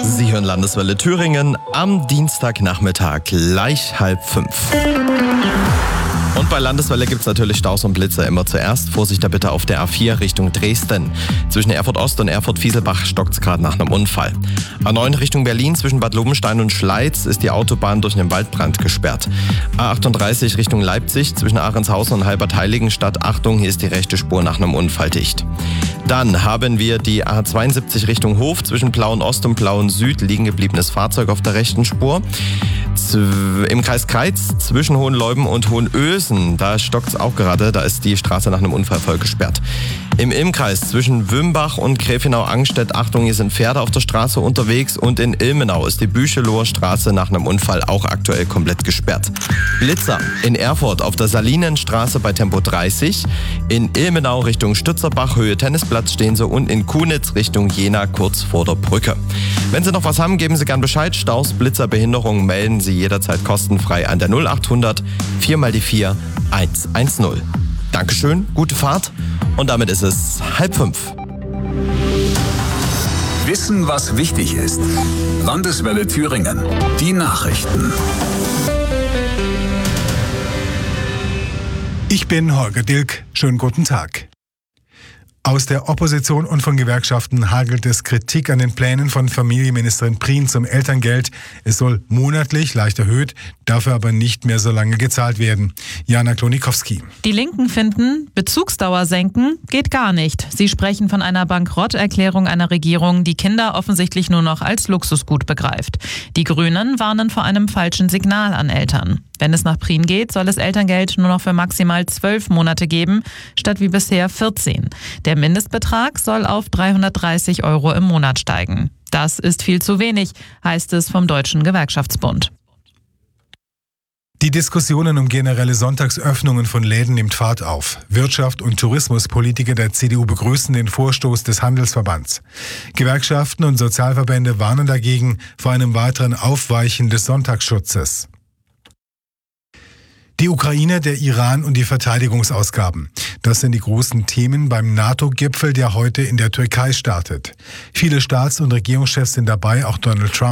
Sie hören Landeswelle Thüringen am Dienstagnachmittag, gleich 4:30. Und bei Landeswelle gibt es natürlich Staus und Blitzer immer zuerst. Vorsicht da bitte auf der A4 Richtung Dresden. Zwischen Erfurt Ost und Erfurt Fieselbach stockt es gerade nach einem Unfall. A9 Richtung Berlin zwischen Bad Lobenstein und Schleiz ist die Autobahn durch einen Waldbrand gesperrt. A38 Richtung Leipzig zwischen Ahrendshausen und Halbert-Heiligenstadt. Achtung, hier ist die rechte Spur nach einem Unfall dicht. Dann haben wir die A72 Richtung Hof zwischen Plauen Ost und Plauen Süd. Liegen gebliebenes Fahrzeug auf der rechten Spur. Im Kreis Kreiz zwischen Hohenleuben und Hohenösen, da stockt es auch gerade, da ist die Straße nach einem Unfall voll gesperrt. Im Ilmkreis zwischen Wümbach und Gräfenau-Angstedt, Achtung, hier sind Pferde auf der Straße unterwegs, und in Ilmenau ist die Bücheloher Straße nach einem Unfall auch aktuell komplett gesperrt. Blitzer in Erfurt auf der Salinenstraße bei Tempo 30, in Ilmenau Richtung Stützerbach, Höhe Tennisplatz stehen sie, und in Kunitz Richtung Jena kurz vor der Brücke. Wenn Sie noch was haben, geben Sie gern Bescheid. Staus, Blitzer, Behinderungen melden Sie jederzeit kostenfrei an der 0800 4x4 110. Dankeschön, gute Fahrt, und damit ist es 4:30. Wissen, was wichtig ist. Landeswelle Thüringen. Die Nachrichten. Ich bin Holger Dilk. Schönen guten Tag. Aus der Opposition und von Gewerkschaften hagelt es Kritik an den Plänen von Familienministerin Prien zum Elterngeld. Es soll monatlich leicht erhöht, dafür aber nicht mehr so lange gezahlt werden. Jana Klonikowski. Die Linken finden, Bezugsdauer senken geht gar nicht. Sie sprechen von einer Bankrotterklärung einer Regierung, die Kinder offensichtlich nur noch als Luxusgut begreift. Die Grünen warnen vor einem falschen Signal an Eltern. Wenn es nach Prien geht, soll es Elterngeld nur noch für maximal 12 Monate geben, statt wie bisher 14. Der Mindestbetrag soll auf 330 € im Monat steigen. Das ist viel zu wenig, heißt es vom Deutschen Gewerkschaftsbund. Die Diskussionen um generelle Sonntagsöffnungen von Läden nimmt Fahrt auf. Wirtschaft- und Tourismuspolitiker der CDU begrüßen den Vorstoß des Handelsverbands. Gewerkschaften und Sozialverbände warnen dagegen vor einem weiteren Aufweichen des Sonntagsschutzes. Die Ukraine, der Iran und die Verteidigungsausgaben. Das sind die großen Themen beim NATO-Gipfel, der heute in der Türkei startet. Viele Staats- und Regierungschefs sind dabei, auch Donald Trump.